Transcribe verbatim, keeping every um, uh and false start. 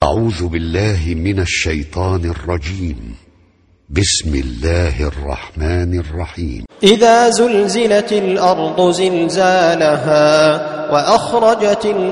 أعوذ بالله من الشيطان الرجيم. بسم الله الرحمن الرحيم. إذا زلزلت الأرض زلزالها وأخرجت